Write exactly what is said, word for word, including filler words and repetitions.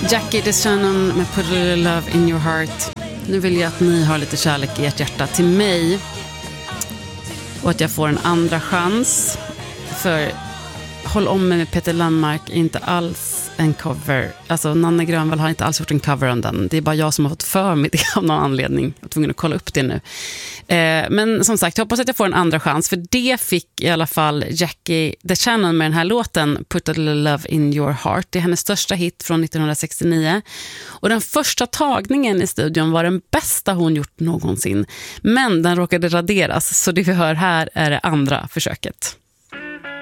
Jackie DeShannon med Put a Little Love in Your Heart. Nu vill jag att ni har lite kärlek i ert hjärta till mig. Och att jag får en andra chans. För Håll om mig med Peter Landmark är inte alls en cover. Alltså Nanne Grönvall har inte alls gjort en cover om den. Det är bara jag som har fått för mig det av någon anledning. Jag är tvungen att kolla upp det nu. Eh, men som sagt, jag hoppas att jag får en andra chans. För det fick i alla fall Jackie DeShannon med den här låten Put a Little Love in Your Heart. Det är hennes största hit från nittonhundrasextionio. Och den första tagningen i studion var den bästa hon gjort någonsin. Men den råkade raderas. Så det vi hör här är det andra försöket.